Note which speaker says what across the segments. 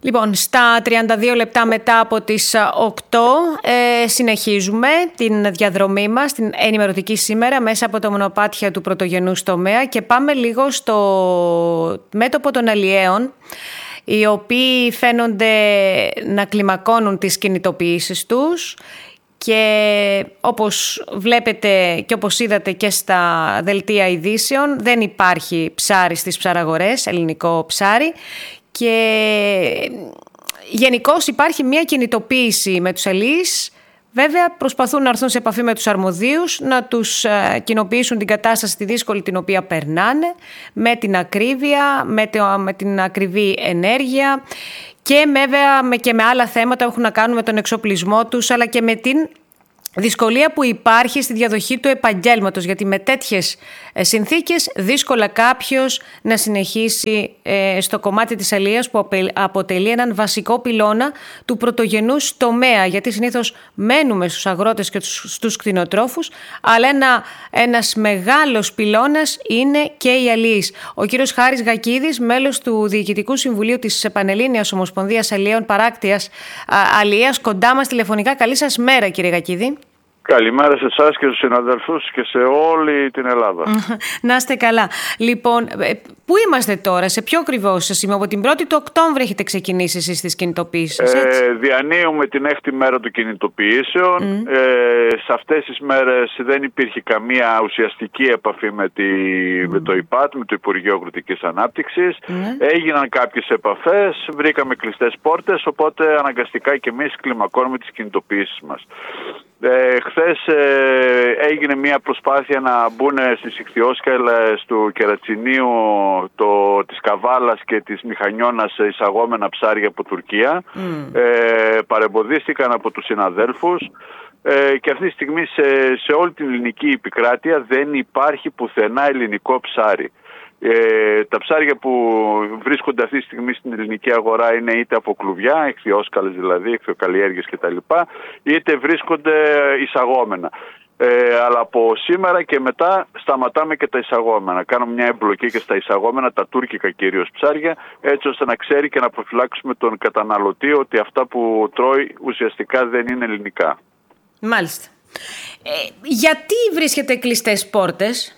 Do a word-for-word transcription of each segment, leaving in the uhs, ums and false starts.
Speaker 1: Λοιπόν, στα τριάντα δύο λεπτά μετά από τις οκτώ ε, συνεχίζουμε την διαδρομή μας, την ενημερωτική σήμερα, μέσα από τα μονοπάτια του πρωτογενούς τομέα και πάμε λίγο στο μέτωπο των αλλιέων, οι οποίοι φαίνονται να κλιμακώνουν τις κινητοποιήσεις τους και όπως βλέπετε και όπως είδατε και στα δελτία ειδήσεων, δεν υπάρχει ψάρι στις ψαραγορές, ελληνικό ψάρι. Και γενικώς υπάρχει μια κινητοποίηση με τους αλλιείς. Βέβαια προσπαθούν να έρθουν σε επαφή με τους αρμοδίους, να τους κοινοποιήσουν την κατάσταση τη δύσκολη την οποία περνάνε, με την ακρίβεια, με, το, με την ακριβή ενέργεια και βέβαια με, και με άλλα θέματα που έχουν να κάνουν με τον εξοπλισμό τους, αλλά και με την δυσκολία που υπάρχει στη διαδοχή του επαγγέλματος, γιατί με τέτοιες συνθήκες δύσκολα κάποιος να συνεχίσει στο κομμάτι της αλίας που αποτελεί έναν βασικό πυλώνα του πρωτογενούς τομέα, γιατί συνήθως μένουμε στους αγρότες και στους κτηνοτρόφους, αλλά ένα, ένας μεγάλος πυλώνας είναι και οι αλίες. Ο κύριος Χάρης Γακίδης, μέλος του Διοικητικού Συμβουλίου της Πανελλήνιας Ομοσπονδίας Αλλιέων Παράκτειας Αλίας, κοντά μας τηλεφωνικά. Καλή σας μέρα, κύριε Γακίδη.
Speaker 2: Καλημέρα σε εσάς και στους συναδελφούς και σε όλη την Ελλάδα.
Speaker 1: Να είστε καλά. Λοιπόν, πού είμαστε τώρα, σε ποιο ακριβώς σημείο? Από την πρώτη του Οκτώβρη έχετε ξεκινήσει εσείς τις κινητοποιήσεις, έτσι?
Speaker 2: Ε, διανύουμε την έκτη μέρα των κινητοποιήσεων. Mm. Ε, σε αυτές τις μέρες δεν υπήρχε καμία ουσιαστική επαφή με, τη, mm. με το ΙΠΑΤ, με το Υπουργείο Αγροτικής Ανάπτυξης. Mm. Έγιναν κάποιες επαφές, βρήκαμε κλειστές πόρτες, οπότε αναγκαστικά και εμείς κλιμακώνουμε τις κινητοποιήσεις μας. Ε, χθες ε, έγινε μια προσπάθεια να μπουν στις ιχθυόσκαλες του Κερατσινίου, το, της Καβάλας και της Μηχανιώνας εισαγόμενα ψάρια από Τουρκία. Mm. Ε, παρεμποδίστηκαν από τους συναδέλφους ε, και αυτή τη στιγμή σε, σε όλη την ελληνική επικράτεια δεν υπάρχει πουθενά ελληνικό ψάρι. Ε, τα ψάρια που βρίσκονται αυτή τη στιγμή στην ελληνική αγορά είναι είτε από κλουβιά, εχθυόσκαλες δηλαδή, εχθειοκαλλιέργειες κτλ., είτε βρίσκονται εισαγόμενα. Ε, αλλά από σήμερα και μετά σταματάμε και τα εισαγόμενα. Κάνουμε μια εμπλοκή και στα εισαγόμενα, τα τουρκικά κυρίως ψάρια, έτσι ώστε να ξέρει και να προφυλάξουμε τον καταναλωτή ότι αυτά που τρώει ουσιαστικά δεν είναι ελληνικά.
Speaker 1: Μάλιστα. Ε, γιατί βρίσκεται κλειστές πόρτες?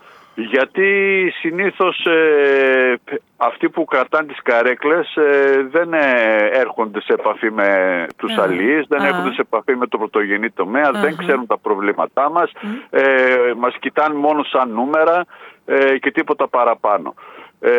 Speaker 2: Γιατί συνήθως ε, αυτοί που κρατάνε τις καρέκλες ε, δεν ε, έρχονται σε επαφή με τους uh-huh. αλλιείς, δεν uh-huh. έρχονται σε επαφή με το πρωτογενή τομέα, uh-huh. δεν ξέρουν τα προβλήματά μας, uh-huh. ε, μας κοιτάνε μόνο σαν νούμερα ε, και τίποτα παραπάνω. Ε,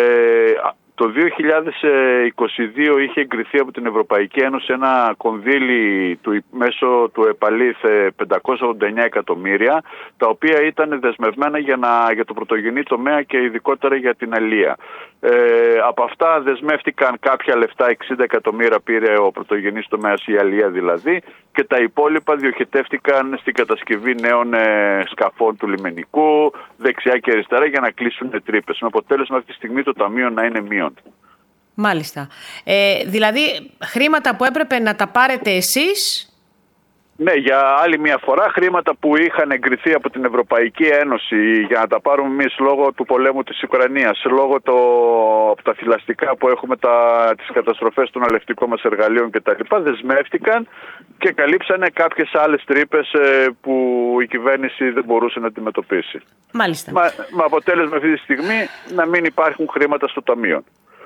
Speaker 2: Το δύο χιλιάδες είκοσι δύο είχε εγκριθεί από την Ευρωπαϊκή Ένωση ένα κονδύλι του, μέσω του ΕΠΑΛΗΘ πεντακόσια ογδόντα εννέα εκατομμύρια, τα οποία ήταν δεσμευμένα για, να, για το πρωτογενή τομέα και ειδικότερα για την αλία. Ε, από αυτά δεσμεύτηκαν κάποια λεφτά, εξήντα εκατομμύρια πήρε ο πρωτογενής τομέας, η αλία δηλαδή, και τα υπόλοιπα διοχετεύτηκαν στην κατασκευή νέων ε, σκαφών του λιμενικού, δεξιά και αριστερά, για να κλείσουν τρύπες. Με αποτέλεσμα αυτή τη στιγμή το ταμείο να είναι μείον.
Speaker 1: Μάλιστα. Ε, δηλαδή χρήματα που έπρεπε να τα πάρετε εσείς.
Speaker 2: Ναι, για άλλη μια φορά χρήματα που είχαν εγκριθεί από την Ευρωπαϊκή Ένωση για να τα πάρουμε εμείς λόγω του πολέμου της Ουκρανίας, λόγω το, από τα θηλαστικά που έχουμε, τα, τις καταστροφές των αλευτικών μας εργαλείων κτλ. Δεσμεύτηκαν και καλύψανε κάποιες άλλες τρύπες ε, που η κυβέρνηση δεν μπορούσε να αντιμετωπίσει.
Speaker 1: Μάλιστα.
Speaker 2: Μα, με αποτέλεσμα αυτή τη στιγμή να μην υπάρχουν χρήματα στο ταμείο.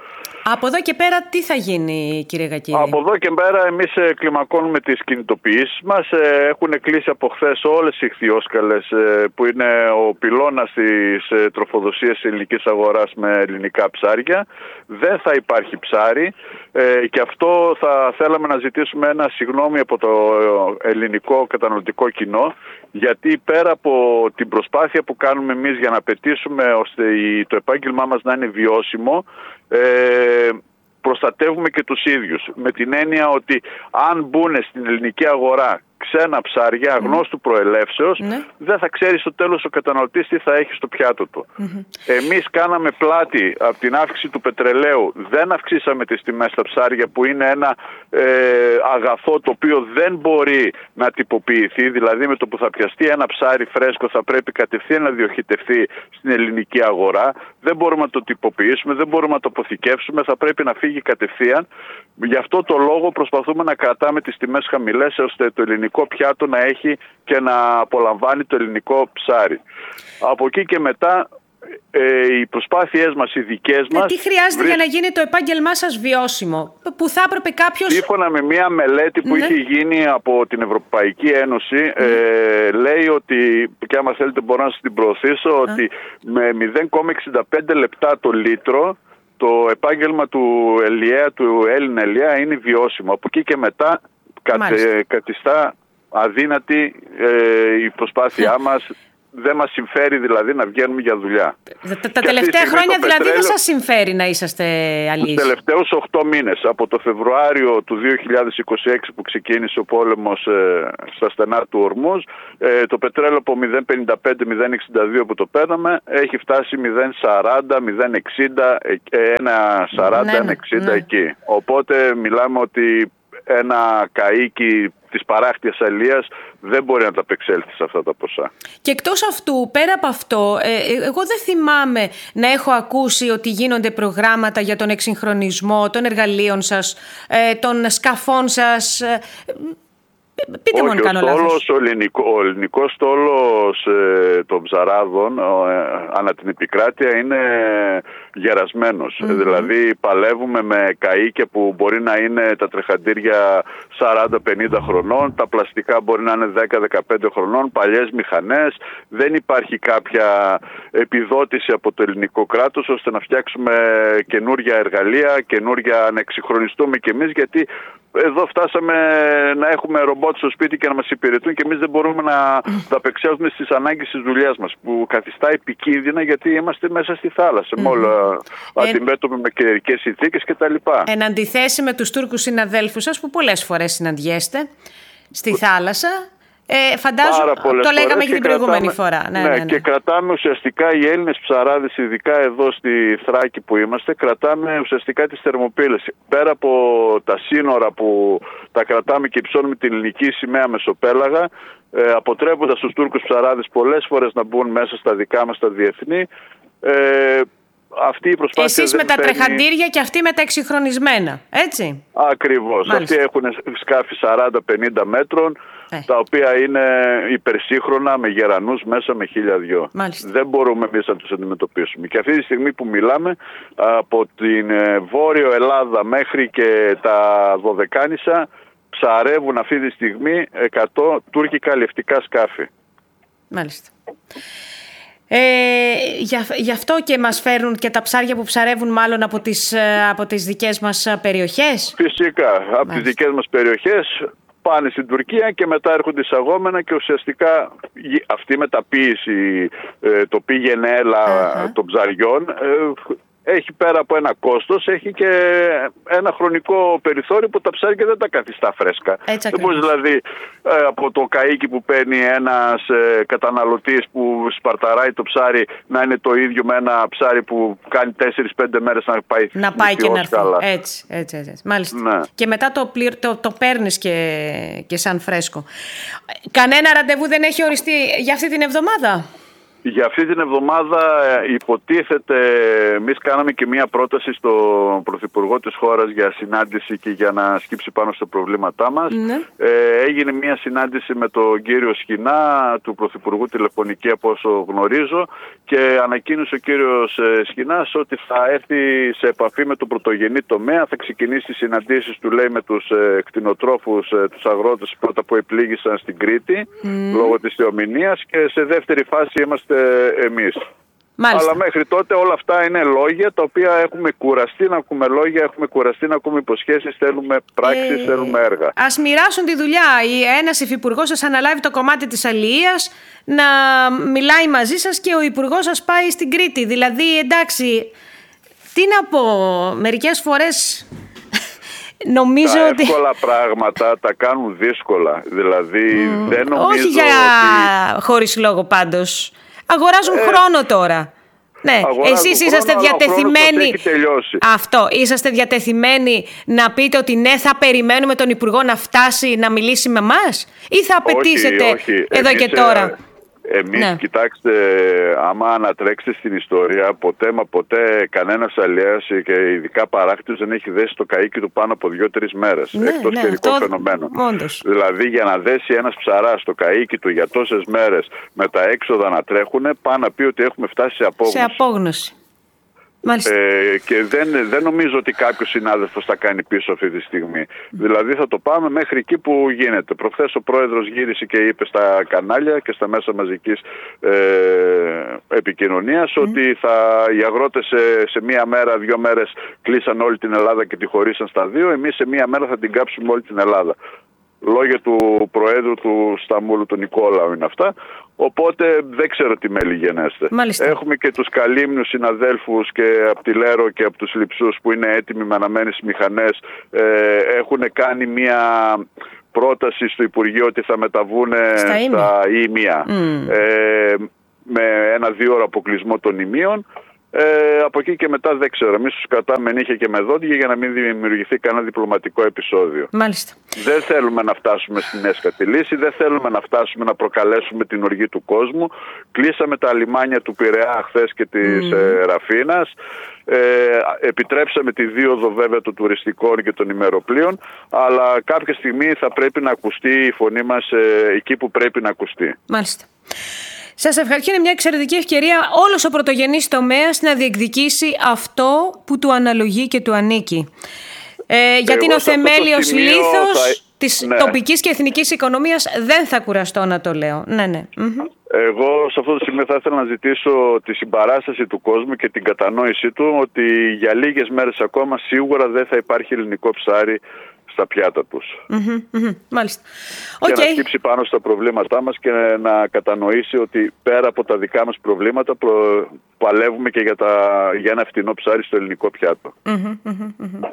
Speaker 1: Από εδώ και πέρα τι θα γίνει, κύριε Γακίδη?
Speaker 2: Από εδώ και πέρα εμείς κλιμακώνουμε τις κινητοποιήσεις μας. Έχουν κλείσει από χθες όλες οι ιχθυόσκαλες που είναι ο πυλώνας της τροφοδοσίας της ελληνικής αγοράς με ελληνικά ψάρια. Δεν θα υπάρχει ψάρι και αυτό θα θέλαμε να ζητήσουμε ένα συγγνώμη από το ελληνικό καταναλωτικό κοινό, γιατί πέρα από την προσπάθεια που κάνουμε εμείς για να πετύσουμε ώστε το επάγγελμά μας να είναι βιώσιμο, Ε, προστατεύουμε και τους ίδιους, με την έννοια ότι αν μπουν στην ελληνική αγορά ξένα ψάρια αγνώστου προελεύσεως,
Speaker 1: ναι.
Speaker 2: δεν θα ξέρει στο τέλος ο καταναλωτής τι θα έχει στο πιάτο του. Mm-hmm. Εμείς κάναμε πλάτη από την αύξηση του πετρελαίου, δεν αυξήσαμε τις τιμές στα ψάρια που είναι ένα ε, αγαθό το οποίο δεν μπορεί να τυποποιηθεί, δηλαδή με το που θα πιαστεί ένα ψάρι φρέσκο θα πρέπει κατευθείαν να διοχετευτεί στην ελληνική αγορά, δεν μπορούμε να το τυποποιήσουμε, δεν μπορούμε να το αποθηκεύσουμε, θα πρέπει να φύγει κατευθείαν. Γι' αυτό το λόγο προσπαθούμε να κρατάμε τις τιμές χαμηλές ώστε το ελληνικό πιάτο να έχει και να απολαμβάνει το ελληνικό ψάρι. Από εκεί και μετά ε, οι προσπάθειές μας, οι δικές μας...
Speaker 1: Τι χρειάζεται βρί... για να γίνει το επάγγελμά σας βιώσιμο, που θα έπρεπε κάποιος...
Speaker 2: Σύμφωνα με μια μελέτη που ναι. είχε γίνει από την Ευρωπαϊκή Ένωση, ναι. ε, λέει ότι, και άμα θέλετε μπορώ να σας την προωθήσω, ναι. ότι με μηδέν κόμμα εξήντα πέντε λεπτά το λίτρο το επάγγελμα του Ελιαία, του Έλληνα Ελιαία είναι βιώσιμο. Από εκεί και μετά κατε, καθιστά αδύνατη ε, η προσπάθειά μας. Δεν μας συμφέρει δηλαδή να βγαίνουμε για δουλειά.
Speaker 1: Τα, τα τελευταία χρόνια δηλαδή πετρέλαιο, δεν σας συμφέρει να είσαστε αλήθεια.
Speaker 2: Τους τελευταίους οκτώ μήνες, από το Φεβρουάριο του δύο χιλιάδες είκοσι έξι που ξεκίνησε ο πόλεμος ε, στα στενά του Ορμούζ, ε, το πετρέλαιο από μηδέν κόμμα πενήντα πέντε με μηδέν κόμμα εξήντα δύο που το παίρναμε έχει φτάσει μηδέν κόμμα σαράντα, μηδέν κόμμα εξήντα, ένα κόμμα σαράντα, ναι, ένα κόμμα εξήντα ναι. εκεί. Οπότε μιλάμε ότι ένα καΐκι της παράκτιας αλίας δεν μπορεί να τα απεξέλθει σε αυτά τα ποσά.
Speaker 1: Και εκτός αυτού, πέρα από αυτό, ε, εγώ δεν θυμάμαι να έχω ακούσει ότι γίνονται προγράμματα για τον εξυγχρονισμό των εργαλείων σας, ε, των σκαφών σας. Ε, πείτε μου αν κάνω λάθος.
Speaker 2: Ο, ελληνικό, ο ελληνικός στόλος ε, των ψαράδων ε, ανά την επικράτεια είναι γερασμένος. Mm-hmm. Δηλαδή παλεύουμε με καΐκια που μπορεί να είναι τα τρεχαντήρια σαράντα πενήντα χρονών, τα πλαστικά μπορεί να είναι δέκα δεκαπέντε χρονών, παλιές μηχανές. Δεν υπάρχει κάποια επιδότηση από το ελληνικό κράτος ώστε να φτιάξουμε καινούρια εργαλεία, καινούρια να εξυγχρονιστούμε κι εμείς, γιατί εδώ φτάσαμε να έχουμε ρομπότ στο σπίτι και να μας υπηρετούν και εμείς δεν μπορούμε να απεξέλθουμε στις ανάγκες της δουλειάς μας, που καθιστά επικίνδυνα γιατί είμαστε μέσα στη θάλασσα, mm-hmm. με όλα αντιμέτωποι με καιρικές συνθήκες κτλ.
Speaker 1: Εν αντιθέσει με τους Τούρκους συναδέλφους σας που πολλές φορές συναντιέστε στη θάλασσα. Ε, φαντάζομαι, το λέγαμε και την προηγούμενη φορά. Ναι,
Speaker 2: ναι,
Speaker 1: ναι, ναι.
Speaker 2: Και κρατάμε ουσιαστικά οι Έλληνες ψαράδες, ειδικά εδώ στη Θράκη που είμαστε, κρατάμε ουσιαστικά τις θερμοπύλες. Πέρα από τα σύνορα που τα κρατάμε και υψώνουμε την ελληνική σημαία μεσοπέλαγα, ε, αποτρέποντας τους Τούρκους ψαράδες πολλές φορές να μπουν μέσα στα δικά μας τα διεθνή. Ε, Αυτή η προσπάθεια
Speaker 1: Εσείς με τα φέρνει... τρεχαντήρια και αυτοί με τα εξυγχρονισμένα, έτσι.
Speaker 2: Ακριβώς. Μάλιστα. Αυτοί έχουν σκάφη σαράντα πενήντα μέτρων, ε. τα οποία είναι υπερσύγχρονα, με γερανούς μέσα, με χίλια δυο. Μάλιστα. Δεν μπορούμε εμείς να τους αντιμετωπίσουμε. Και αυτή τη στιγμή που μιλάμε, από την Βόρειο Ελλάδα μέχρι και τα Δωδεκάνησα, ψαρεύουν αυτή τη στιγμή εκατό τουρκικά λευτικά σκάφη.
Speaker 1: Μάλιστα. Ε, για, γι' αυτό και μας φέρνουν και τα ψάρια που ψαρεύουν μάλλον από τις, από τις δικές μας περιοχές.
Speaker 2: Φυσικά, από Μάλιστα. τις δικές μας περιοχές πάνε στην Τουρκία και μετά έρχονται εισαγόμενα και ουσιαστικά αυτή η μεταποίηση, το πήγαινε έλα uh-huh. των ψαριών, έχει πέρα από ένα κόστος, έχει και ένα χρονικό περιθώριο που τα ψάρια δεν τα καθιστά φρέσκα.
Speaker 1: Έτσι
Speaker 2: δεν μπορεί δηλαδή από το καΐκι που παίρνει ένας καταναλωτής που σπαρταράει το ψάρι να είναι το ίδιο με ένα ψάρι που κάνει τέσσερις πέντε μέρες να πάει,
Speaker 1: να πάει και να έρθει. Έτσι, έτσι, έτσι. Μάλιστα. Ναι. Και μετά το, πληρ, το, το παίρνεις και, και σαν φρέσκο. Κανένα ραντεβού δεν έχει οριστεί για αυτή την εβδομάδα?
Speaker 2: Για αυτή την εβδομάδα υποτίθεται, εμείς κάναμε και μία πρόταση στον Πρωθυπουργό της χώρας για συνάντηση και για να σκύψει πάνω στα προβλήματά μας. Ναι. Ε, έγινε μία συνάντηση με τον κύριο Σχοινά, του Πρωθυπουργού τηλεφωνική από όσο γνωρίζω, και ανακοίνωσε ο κύριος Σχοινάς ότι θα έρθει σε επαφή με τον πρωτογενή τομέα, θα ξεκινήσει τις συναντήσεις του, λέει, με τους ε, κτηνοτρόφους, ε, τους αγρότες πρώτα που επλήγησαν στην Κρήτη mm. λόγω της θεομηνίας, και σε δεύτερη φάση είμαστε εμείς.
Speaker 1: Μάλιστα.
Speaker 2: Αλλά μέχρι τότε όλα αυτά είναι λόγια τα οποία έχουμε κουραστεί να ακούμε λόγια, έχουμε κουραστεί να ακούμε υποσχέσεις, θέλουμε πράξεις, ε, θέλουμε έργα.
Speaker 1: Ας μοιράσουν τη δουλειά. Ένας υφυπουργός σας αναλάβει το κομμάτι της αλληλείας, να μιλάει μαζί σας και ο υπουργός σας πάει στην Κρήτη. Δηλαδή, εντάξει, τι να πω, μερικές φορές νομίζω
Speaker 2: τα
Speaker 1: ότι...
Speaker 2: εύκολα πράγματα τα κάνουν δύσκολα. Δηλαδή mm. δεν νομίζω
Speaker 1: Όχι για
Speaker 2: ότι...
Speaker 1: χωρίς λόγο πάντως. Αγοράζουν
Speaker 2: ε...
Speaker 1: χρόνο τώρα. Ναι, εσείς είσαστε
Speaker 2: χρόνο,
Speaker 1: διατεθειμένοι. Αυτό, είσαστε διατεθειμένοι να πείτε ότι ναι, θα περιμένουμε τον Υπουργό να φτάσει να μιλήσει με εμάς, ή θα απαιτήσετε
Speaker 2: όχι, όχι.
Speaker 1: εδώ
Speaker 2: Εμείς,
Speaker 1: και τώρα?
Speaker 2: Εμείς,
Speaker 1: ναι.
Speaker 2: κοιτάξτε, άμα ανατρέξετε στην ιστορία, ποτέ μα ποτέ κανένας αλλιέας και ειδικά παράκτης δεν έχει δέσει το καΐκι του πάνω από δύο-τρεις μέρες. Ναι, εκτός
Speaker 1: ναι,
Speaker 2: καιρικό
Speaker 1: αυτό...
Speaker 2: φαινομένο.
Speaker 1: Όντως.
Speaker 2: Δηλαδή για να δέσει ένας ψαράς το καΐκι του για τόσες μέρες με τα έξοδα να τρέχουνε, πάει να πει ότι έχουμε φτάσει σε απόγνωση.
Speaker 1: Σε απόγνωση.
Speaker 2: Ε, και δεν, δεν νομίζω ότι κάποιος συνάδελφος θα κάνει πίσω αυτή τη στιγμή. Mm. Δηλαδή θα το πάμε μέχρι εκεί που γίνεται. Προχθές ο πρόεδρος γύρισε και είπε στα κανάλια και στα μέσα μαζικής ε, επικοινωνίας mm. ότι θα, οι αγρότες σε, σε μία μέρα, δύο μέρες κλείσαν όλη την Ελλάδα και τη χωρίσαν στα δύο. Εμείς σε μία μέρα θα την κάψουμε όλη την Ελλάδα. Λόγια του Προέδρου του Σταμούλου, του Νικόλαου είναι αυτά. Οπότε δεν ξέρω τι μέλη γενέστε.
Speaker 1: Μάλιστα.
Speaker 2: Έχουμε και τους καλύμνους συναδέλφους και από τη Λέρο και από τους Λειψούς που είναι έτοιμοι με αναμένεις μηχανές. Ε, έχουν κάνει μια πρόταση στο Υπουργείο ότι θα μεταβούν στα, στα ήμια mm. ε, με ένα δύο ώρα αποκλεισμό των ημείων. Ε, από εκεί και μετά δεν ξέρω. Εμείς τους κρατάμε νύχια και με δόντια για να μην δημιουργηθεί κανένα διπλωματικό επεισόδιο.
Speaker 1: Μάλιστα.
Speaker 2: Δεν θέλουμε να φτάσουμε στην έσχατη λύση, δεν θέλουμε να φτάσουμε να προκαλέσουμε την οργή του κόσμου. Κλείσαμε τα λιμάνια του Πειραιά χθες και της mm. ε, Ραφίνας. Ε, επιτρέψαμε τη δίωδο βέβαια των τουριστικών και των ημεροπλοίων, αλλά κάποια στιγμή θα πρέπει να ακουστεί η φωνή μας ε, εκεί που πρέπει να ακουστεί.
Speaker 1: Μάλιστα. Σας ευχαριστώ. Είναι μια εξαιρετική ευκαιρία όλος ο πρωτογενής τομέας να διεκδικήσει αυτό που του αναλογεί και του ανήκει. Ε, γιατί είναι ο θεμέλιος λίθος θα... της ναι. τοπικής και εθνικής οικονομίας. Δεν θα κουραστώ να το λέω. Ναι, ναι. Mm-hmm.
Speaker 2: Εγώ σε αυτό το σημείο θα ήθελα να ζητήσω τη συμπαράσταση του κόσμου και την κατανόησή του ότι για λίγες μέρες ακόμα σίγουρα δεν θα υπάρχει ελληνικό ψάρι στα πιάτα τους.
Speaker 1: Mm-hmm, mm-hmm, μάλιστα.
Speaker 2: Και
Speaker 1: Okay.
Speaker 2: να χτύψει πάνω στα προβλήματά μας και να κατανοήσει ότι πέρα από τα δικά μας προβλήματα προ... παλεύουμε και για, τα... για ένα φτηνό ψάρι στο ελληνικό πιάτο.
Speaker 1: Mm-hmm, mm-hmm.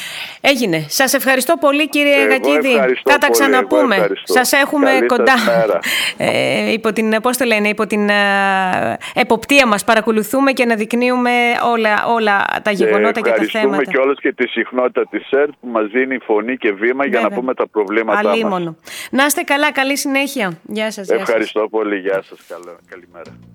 Speaker 1: Έγινε. Σας ευχαριστώ πολύ, κύριε Γακίδη. Θα τα ξαναπούμε. Σας έχουμε
Speaker 2: Καλή
Speaker 1: κοντά.
Speaker 2: Σας
Speaker 1: ε, υπό την, πώς το λένε, υπό την ε, εποπτεία μας παρακολουθούμε και αναδεικνύουμε όλα, όλα τα γεγονότα και, και τα θέματα.
Speaker 2: Ευχαριστούμε και όλες και τη συχνότητα της ΣΕΡΤ που μας δίνει φωνή και βήμα Βέβαια. για να πούμε τα προβλήματά
Speaker 1: Αλίμονο.
Speaker 2: μας.
Speaker 1: Να είστε καλά, καλή συνέχεια. Γεια σας.
Speaker 2: Ευχαριστώ
Speaker 1: γεια σας.
Speaker 2: πολύ. Γεια σας. Καλό, καλημέρα.